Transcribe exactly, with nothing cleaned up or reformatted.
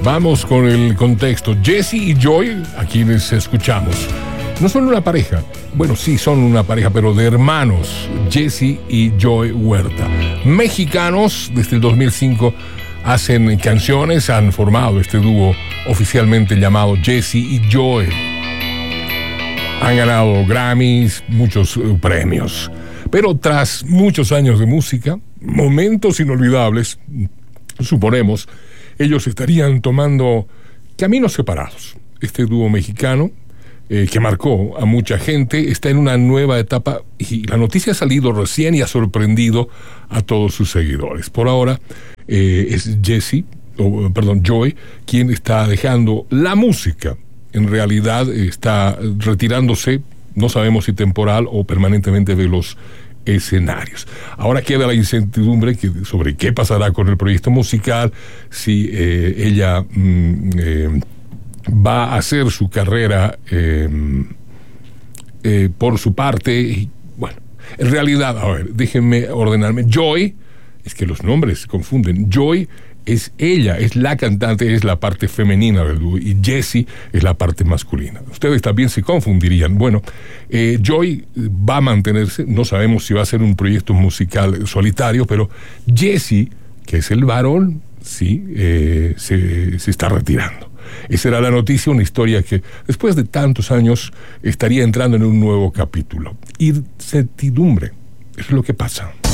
Vamos con el contexto. Jesse y Joy, a quienes escuchamos, no son una pareja. Bueno, sí, son una pareja, pero de hermanos. Jesse y Joy Huerta. Mexicanos, desde el dos mil cinco hacen canciones, han formado este dúo oficialmente llamado Jesse y Joy. Han ganado Grammys, muchos uh, premios. Pero tras muchos años de música, momentos inolvidables, suponemos, ellos estarían tomando caminos separados. Este dúo mexicano, eh, que marcó a mucha gente, está en una nueva etapa y la noticia ha salido recién y ha sorprendido a todos sus seguidores. Por ahora eh, es Jesse, o perdón, Joy, quien está dejando la música. En realidad está retirándose, no sabemos si temporal o permanentemente, de los escenarios. Ahora queda la incertidumbre que, sobre qué pasará con el proyecto musical, si eh, ella mm, eh, va a hacer su carrera eh, eh, por su parte. Y, bueno, en realidad, a ver, déjenme ordenarme. Joy, es que los nombres se confunden. Joy es ella, es la cantante, es la parte femenina del dúo, y Jesse es la parte masculina. Ustedes también se confundirían. Bueno, eh, Joy va a mantenerse, no sabemos si va a ser un proyecto musical solitario, pero Jesse, que es el varón, sí, eh, se, se está retirando. Esa era la noticia, una historia que después de tantos años estaría entrando en un nuevo capítulo. Incertidumbre, eso es lo que pasa.